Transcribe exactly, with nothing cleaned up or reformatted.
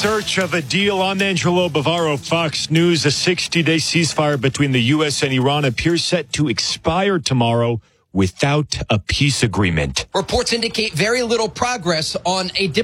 search of a deal on Angelo Bavaro, Fox News. A sixty-day ceasefire between the U S and Iran appears set to expire tomorrow without a peace agreement. Reports indicate very little progress on a